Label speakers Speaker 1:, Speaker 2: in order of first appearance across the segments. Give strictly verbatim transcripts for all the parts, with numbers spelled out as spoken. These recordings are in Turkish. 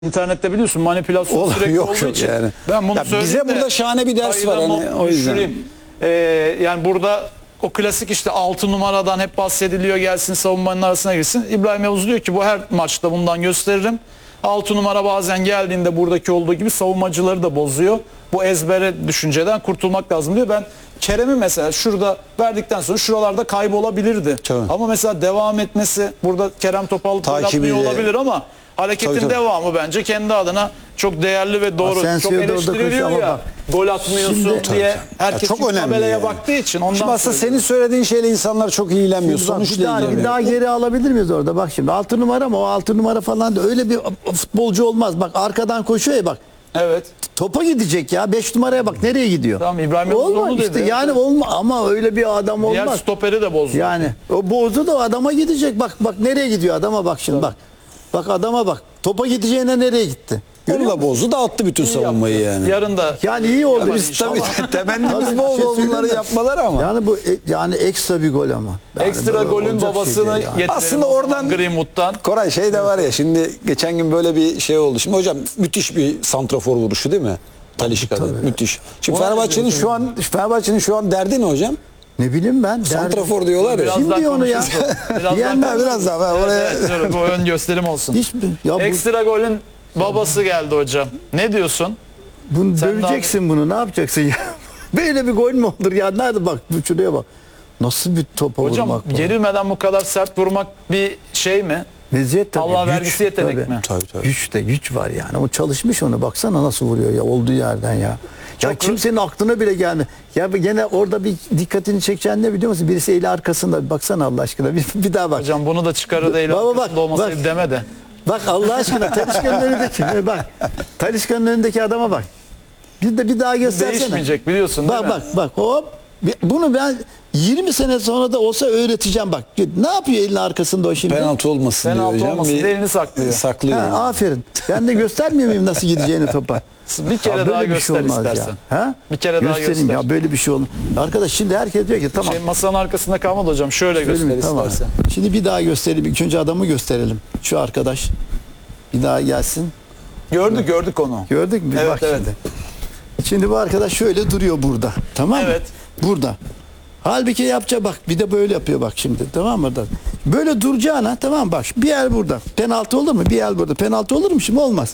Speaker 1: İnternette biliyorsun manipülasyon
Speaker 2: Ol,
Speaker 1: sürekli
Speaker 2: yok,
Speaker 1: olduğu
Speaker 2: yok
Speaker 1: için.
Speaker 2: yani.
Speaker 1: Ben bunu
Speaker 2: Ya
Speaker 1: söyledim
Speaker 2: bize
Speaker 1: de
Speaker 2: burada şahane bir ders var
Speaker 1: kayda
Speaker 2: hani,
Speaker 1: not
Speaker 2: o yüzden.
Speaker 1: düşüreyim. Ee, yani burada o klasik işte altı numaradan hep bahsediliyor, gelsin savunmanın arasına girsin. İbrahim Yavuz diyor ki bu her maçta bundan gösteririm. altı numara bazen geldiğinde buradaki olduğu gibi savunmacıları da bozuyor. Bu ezbere düşünceden kurtulmak lazım diyor. Ben Kerem'i mesela şurada verdikten sonra şuralarda kaybolabilirdi.
Speaker 2: Tabii.
Speaker 1: Ama mesela devam etmesi, burada Kerem Topal
Speaker 2: Takibiyle.
Speaker 1: oynatmıyor olabilir ama hareketin
Speaker 2: Tabii, tabii.
Speaker 1: devamı bence kendi adına çok değerli ve doğru.
Speaker 3: Asensio
Speaker 1: Çok
Speaker 3: da orada
Speaker 1: eleştiriliyor
Speaker 3: koşuyor ama
Speaker 1: ya.
Speaker 3: bak.
Speaker 1: Gol atmıyorsun
Speaker 3: Şimdi-
Speaker 1: diye
Speaker 2: Tabii,
Speaker 1: herkes
Speaker 2: ya çok
Speaker 1: çünkü
Speaker 2: önemli
Speaker 1: tabelaya
Speaker 2: yani.
Speaker 1: baktığı için ondan
Speaker 2: Şimdi aslında
Speaker 1: söylüyorum.
Speaker 2: senin söylediğin şeyle insanlar çok ilgilenmiyor.
Speaker 3: Şimdi bak, bir
Speaker 2: Sonuçla
Speaker 3: daha, bir
Speaker 2: ilgileniyor.
Speaker 3: daha geri alabilir miyiz orada? Bak şimdi altı numara ama o altı numara falan da öyle bir futbolcu olmaz. Bak arkadan koşuyor ya bak.
Speaker 1: Evet.
Speaker 3: Topa gidecek ya. beş numaraya bak nereye gidiyor?
Speaker 1: Tamam, İbrahim Yavuz
Speaker 3: Olma
Speaker 1: onu
Speaker 3: işte
Speaker 1: dedi.
Speaker 3: yani olma ama öyle bir adam
Speaker 1: Diğer
Speaker 3: olmaz.
Speaker 1: stoperi de bozdu.
Speaker 3: Yani o bozdu da o adama gidecek. Bak bak nereye gidiyor adama bak şimdi bak. Bak adama bak. Topa gideceğine nereye gitti?
Speaker 2: Onu da bozdu, dağıttı bütün savunmayı yani.
Speaker 1: Yarın da
Speaker 3: Yani iyi oldu.
Speaker 2: Ya biz tabii temennimiz bol
Speaker 3: şey
Speaker 2: bol bunları
Speaker 3: söyleyeyim mi?
Speaker 2: yapmaları ama.
Speaker 3: Yani bu e- yani ekstra bir gol ama. Yani
Speaker 1: ekstra
Speaker 3: böyle
Speaker 1: golün
Speaker 3: olacak şey
Speaker 1: babasını
Speaker 3: değil yani.
Speaker 1: getirelim.
Speaker 2: Aslında
Speaker 1: o zaman
Speaker 2: oradan-
Speaker 1: Greenwood'dan.
Speaker 2: Koray şey de var ya, şimdi geçen gün böyle bir şey oldu. Şimdi hocam müthiş bir santrafor vuruşu değil mi? Talişka'da müthiş. Şimdi
Speaker 1: Ona
Speaker 2: Fenerbahçe'nin
Speaker 1: ne
Speaker 2: şu an Fenerbahçe'nin şu an derdi ne hocam?
Speaker 3: Ne bileyim ben.
Speaker 2: Santrafor diyorlar ya.
Speaker 1: Biraz
Speaker 3: Kim
Speaker 1: daha
Speaker 3: diyor onu ya?
Speaker 1: konuşuruz. Biraz
Speaker 3: Diyen
Speaker 1: daha
Speaker 3: ben
Speaker 2: biraz daha ben
Speaker 1: Evet,
Speaker 2: oraya
Speaker 1: evet, dur, bu ön gösterim olsun.
Speaker 3: Hiç ya bu,
Speaker 1: Ekstra golün babası geldi hocam. Ne diyorsun?
Speaker 3: bunu
Speaker 1: Sen
Speaker 3: döveceksin bunu. Ne yapacaksın ya? Böyle bir gol mü olur ya? Nerede bak bu şuraya bak. Nasıl bir topa
Speaker 1: Hocam
Speaker 3: vurmak bu?
Speaker 1: gerilmeden bu kadar sert vurmak bir şey mi?
Speaker 3: Meziyet tabii.
Speaker 1: Allah
Speaker 3: güç
Speaker 1: vergisi yetenek
Speaker 3: tabii.
Speaker 1: mi?
Speaker 2: Tabii tabii.
Speaker 3: Güç de güç var yani. O çalışmış onu. Baksana nasıl vuruyor ya olduğu yerden ya. Ya
Speaker 1: Çok-
Speaker 3: kimsenin aklına bile gelme. Ya gene orada bir dikkatini çekeceğin ne biliyor musun? Birisi eli arkasında. Baksana Allah aşkına. Bir, bir daha bak.
Speaker 1: Hocam bunu da çıkarır değil.
Speaker 3: Baba bak,
Speaker 1: Arkasında olmasaydı
Speaker 3: bak.
Speaker 1: deme de.
Speaker 3: Bak Allah aşkına Talisca'nın önündeki bak. Talisca'nın önündeki adama bak. Bir de bir daha göstersene.
Speaker 1: Değişmeyecek biliyorsun değil
Speaker 3: Bak
Speaker 1: mi?
Speaker 3: bak bak hop. Bir- Bunu ben yirmi sene sonra da olsa öğreteceğim bak. Ne yapıyor elin arkasında o şimdi?
Speaker 2: Penaltı olmasın
Speaker 1: Penaltı
Speaker 2: diyor hocam.
Speaker 1: olmasın
Speaker 2: Bir-
Speaker 1: diye elini saklıyor.
Speaker 2: Saklıyor.
Speaker 3: Ha,
Speaker 2: yani.
Speaker 3: aferin. Ben de göstermiyor muyum nasıl gideceğini topa?
Speaker 1: Bir kere
Speaker 3: Ya
Speaker 1: daha
Speaker 3: böyle bir şey
Speaker 1: göster
Speaker 3: olmaz
Speaker 1: istersen.
Speaker 3: ya. Ha?
Speaker 1: Bir kere daha
Speaker 3: Göstereyim
Speaker 1: göster.
Speaker 3: ya böyle bir şey olmaz. Arkadaş şimdi herkes diyor ki tamam.
Speaker 1: Şey, masanın arkasında kalmadı hocam. Şöyle göster
Speaker 3: Söyleyeyim, tamam.
Speaker 1: istersen.
Speaker 3: Şimdi bir daha gösterelim. İlk önce adamı gösterelim. Şu arkadaş. Bir daha gelsin.
Speaker 1: Gördük gördük onu.
Speaker 3: Gördük mü?
Speaker 1: Evet,
Speaker 3: Bak
Speaker 1: evet.
Speaker 3: şimdi. Şimdi bu arkadaş şöyle duruyor burada. Tamam mı?
Speaker 1: Evet.
Speaker 3: Burada. Halbuki yapacak bak bir de böyle yapıyor bak şimdi tamam mı? Böyle duracağına tamam mı? Bak bir el burada. Penaltı olur mu? Bir el burada. Penaltı olur mu şimdi? Olmaz.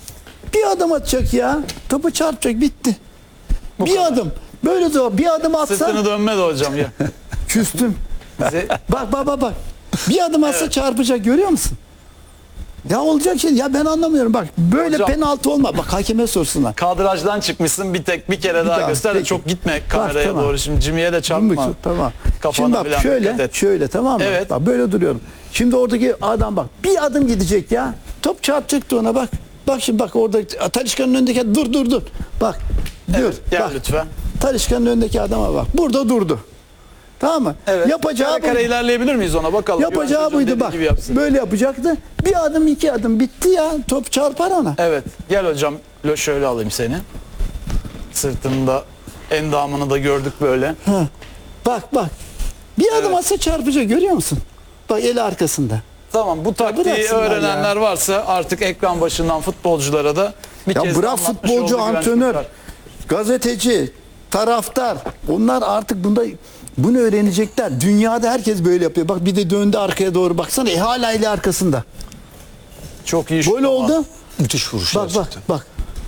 Speaker 3: Bir adım atacak ya. Topu çarpacak bitti.
Speaker 1: Bu
Speaker 3: bir
Speaker 1: kadar.
Speaker 3: adım. Böyle de bir adım atsa
Speaker 1: Sırtını dönmedi hocam ya.
Speaker 3: küstüm.
Speaker 1: Bize-
Speaker 3: Bak bak bak bak. Bir adım atsa çarpacak görüyor musun? Ya olacak şey ya ben anlamıyorum bak böyle
Speaker 1: Hocam-
Speaker 3: penaltı olma bak hakeme sorsunlar.
Speaker 1: Kadrajdan çıkmışsın bir tek bir kere daha
Speaker 3: daha,
Speaker 1: göster de
Speaker 3: peki.
Speaker 1: çok gitme kameraya
Speaker 3: tamam.
Speaker 1: doğru. Şimdi Jimmy'ye de çarpma.
Speaker 3: Tamam.
Speaker 1: Kafana
Speaker 3: Şimdi bak
Speaker 1: falan
Speaker 3: şöyle
Speaker 1: dikkat et.
Speaker 3: şöyle tamam mı?
Speaker 1: Evet.
Speaker 3: Bak böyle duruyorum. Şimdi oradaki adam bak bir adım gidecek ya. Top çarpacaktı ona bak. Bak şimdi bak orada Talisca'nın önündeki dur dur dur. Bak. Dur.
Speaker 1: Evet, gel
Speaker 3: bak.
Speaker 1: lütfen.
Speaker 3: Talisca'nın önündeki adama bak. Burada durdu. Tamam mı?
Speaker 1: Evet.
Speaker 3: Yapacağı
Speaker 1: kare kare
Speaker 3: buydu.
Speaker 1: ilerleyebilir miyiz ona bakalım.
Speaker 3: Yapacağı
Speaker 1: Güvenç hocam
Speaker 3: buydu
Speaker 1: dediği
Speaker 3: bak.
Speaker 1: gibi yapsın.
Speaker 3: Böyle yapacaktı. Bir adım iki adım bitti ya. Top çarpar ona.
Speaker 1: Evet. Gel hocam lo- şöyle alayım seni. Sırtında endamını da gördük böyle.
Speaker 3: Ha. Bak bak. Bir adım atsa çarpacak görüyor musun? Bak eli arkasında.
Speaker 1: Tamam bu taktiği
Speaker 3: bıraksınlar
Speaker 1: öğrenenler varsa artık ekran başından futbolculara da bir
Speaker 3: Ya
Speaker 1: kez
Speaker 3: bırak
Speaker 1: anlatmış
Speaker 3: futbolcu,
Speaker 1: oldu Güvenç
Speaker 3: antrenör,
Speaker 1: Kurtar.
Speaker 3: gazeteci, taraftar. Onlar artık bunda bunu öğrenecekler. Dünyada herkes böyle yapıyor. Bak bir de döndü arkaya doğru baksana. E hala eli arkasında.
Speaker 1: Çok iyi şut
Speaker 3: Gol
Speaker 1: ama.
Speaker 3: oldu.
Speaker 2: Müthiş vuruş.
Speaker 3: Bak bak
Speaker 2: gerçekten.
Speaker 3: bak.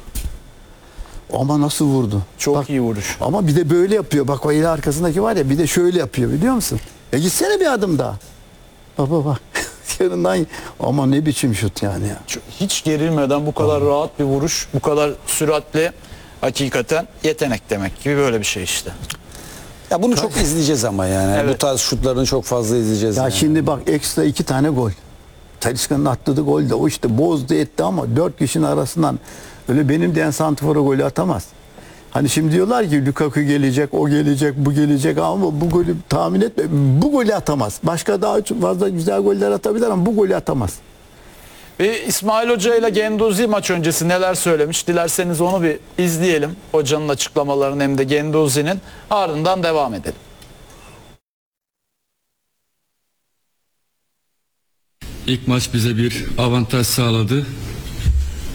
Speaker 3: Ama nasıl vurdu?
Speaker 1: Çok
Speaker 3: Bak,
Speaker 1: iyi vuruş.
Speaker 3: ama bir de böyle yapıyor. Bak o eli arkasındaki var ya bir de şöyle yapıyor biliyor musun? E gitsene bir adım daha. Baba bak. Yanından ama ne biçim şut yani ya.
Speaker 1: Çok- Hiç gerilmeden bu kadar rahat bir vuruş, bu kadar süratli hakikaten yetenek demek gibi böyle bir şey işte.
Speaker 2: Ya bunu çok izleyeceğiz ama yani.
Speaker 1: Evet.
Speaker 2: Bu tarz şutlarını çok fazla izleyeceğiz.
Speaker 3: Ya
Speaker 2: yani.
Speaker 3: şimdi bak ekstra iki tane gol. Talisca'nın attığı gol de o işte bozdu etti ama dört kişinin arasından öyle benim diyen santrfora golü atamaz. Hani şimdi diyorlar ki Lukaku gelecek, o gelecek, bu gelecek ama bu golü tahmin etme. Bu golü atamaz. Başka daha fazla güzel goller atabilir ama bu golü atamaz.
Speaker 1: Ve İsmail Hoca ile Genduzi maç öncesi neler söylemiş? Dilerseniz onu bir izleyelim. Hocanın açıklamalarını hem de Genduzi'nin, ardından devam edelim.
Speaker 4: İlk maç bize bir avantaj sağladı.